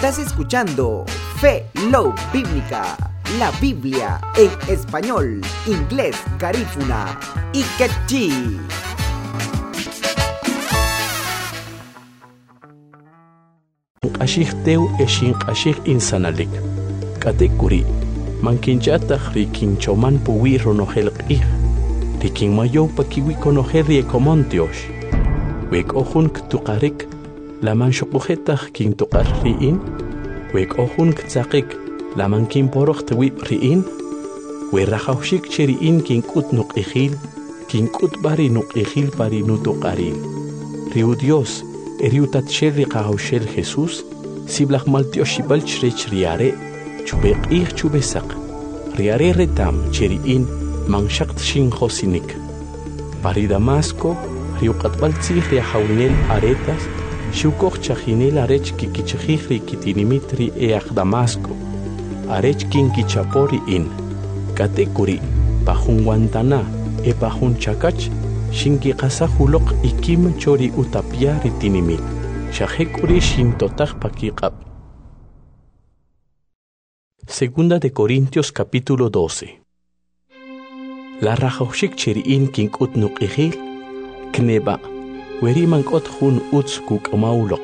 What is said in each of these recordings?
Estás escuchando Fe Love Bíblica, la Biblia en español, inglés, garífuna y quechí. Ashik teu eshin ashik insanalik. Katekuri, mankinchatach rikin choman puwi ronohel qih. Rikin mayo pakiwi konohel riekomontiosh. Wek ohun ktuqarik, laman shukuhetach kin tuqar riin. Wek ohun ktzaqik, laman kin poroch tewip riin. We rajaushik cheriin kin kut nuqihil, kin kut bari nuqihil pari nutuqaril. Riu Dios, eriutat sherri qahaushel Jesús, siblach maltioshibal chrech riare, chubeqih chubesak. Riare retam cheriin, manshakt shin josinik. Pari Damasco, riuqatbal tzih riahaunel aretas, shukoch chajinel arech kikichajih rikitinimitri each Damasco, arech kinkichapori in. Katekuri, pahun Guantana, pahun chakach, shinki qasahulok ikim chori utapia ritinimit. Shahekuri shintotach pakiqab. Segunda de Corintios capítulo 12. La rajoshik cheriin kinkut nuqihil, kneba, werimankot hun utz kukamaulok.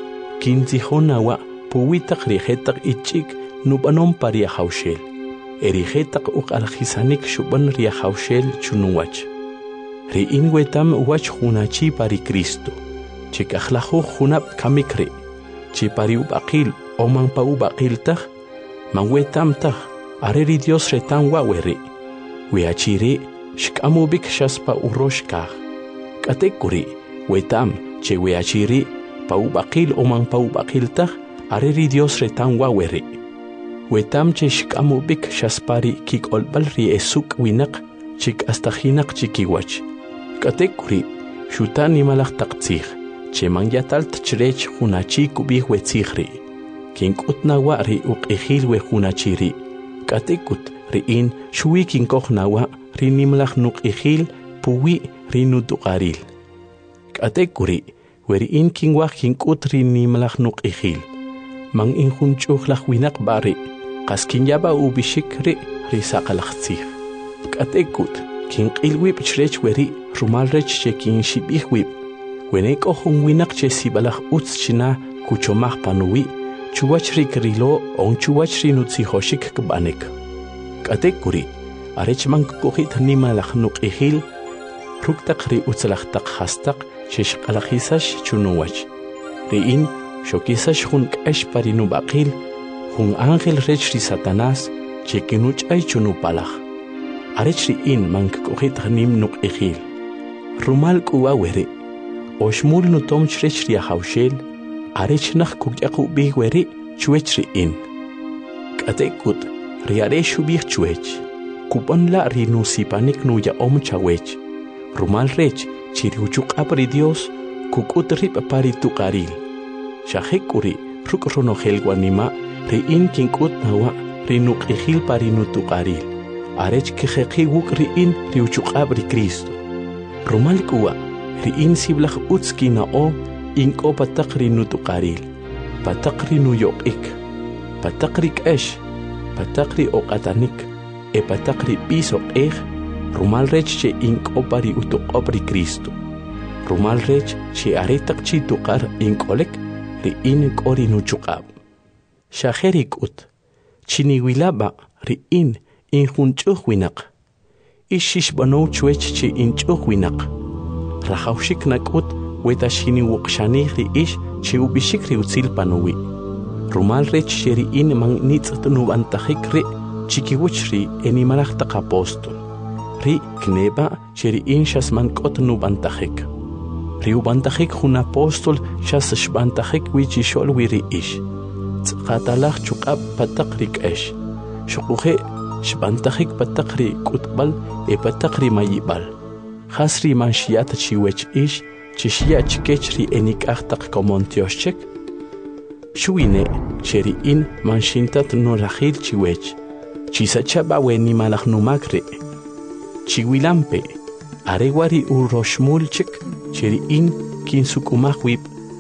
Kinzihona puwitak rihetak ichik nubanon pariahaushel. Erihetak uqalhisanik shuban riahaushel chunuwach. Riin wetam wach hunachi pari Cristo. Chikajlahu hunap kamikri. Chipari ubaqil o man pa ubaqil tah. Man wetam tah. Areri Dios retan waweri. Weachiri shkamubik shaspa uroshkah. Katekuri wetam che weachiri pa ubaqil o man pa ubaqil tah. Areri Dios retan waweri. Wetam che shkamubik shaspari kik olbal ri esuk winak chik astahinak chikiwach. Katekuri shutani malach taqtzih. Che man yatalt chrech hunachi kubih wetzihri. Kinkut nawa ri uqihil we hunachiri. Katekut riin shui kinkoch nawa ri nimlach nuqihil puwi ri nutuqaril. Katekuri weriin kinwach kinkut ri nimlach nuqihil. Man inhunchuhlach winak bari. Qaskinyaba ubishik ri saqalachtzih. Katekut kinqilwib chrech weri rumal rech che kinshibih wib. Wenek ohun winak che sibalach utz china kuchomach panuwi, chuwachri krilo on chuwachri nutzihoshik kbanek. Katekuri, arechman kukuhit nimalach nuqihil, ruktak ri utzlach tak hastak, sheshqalachisash chunuwach. Riin, shokisash hun kash parinubaqil, hun ángel rech ri Satanás, che kinuch ay chunupalach. Arech riin man kukuhit nim nuqihil. Rumal kuwa weri. Oshmul nutom chrech riahaushel, arech nach kukyaqu bih weri chuech riin. Katekut, riare shubih chuech, kupon la rinusipanik nuya om chawech. Rumal rech, chiriuchuk apri Dios, kukut rip pari tuqaril. Shahekuri, ruk ronohel guanima, riin kinkut nawa, rinuqihil pari nutuqaril. Arech kiheki wuk riin riuchuk apri Cristo. Rumal kuwa, riin siblach utski na o inko patakri nutuqaril, patakri nuyoqik, patakri k'esh, patakri oqatanik, patakri piso q'ej, rumal rech che inko pari utuqopri Cristo. Rumal rech che aretak chi tuqar inkolek riin k'ori nuchuqab. Shaherik ut, chiniwilaba riin injunchuj winak. Ishish banow chuech che inchuj winak. Rajaushik nakut wetashini wuqshani riish che ubishik riutzil panuwi. Rumal rech sheriin man nitzat nubantajik ri chikiwuch ri enimalach taqapostol. Ri kneba sheriin shasman kot nubantajik. Ri ubantajik hun apostol shas shbantajik wichishol wi riish. Tzqatalach chuqab patakri k'esh. Shuquhe shbantajik patakri kutbal patakri mayibal. Hasri man shiata chiwech ish, chishia chikechri enik achtak komontioshchek. Shuine, cheriin man shintat no rahil chiwech. Chisachaba weni malach numakre. Chiwilampe, arewari uroshmulchek, cheriin kinsukumahwip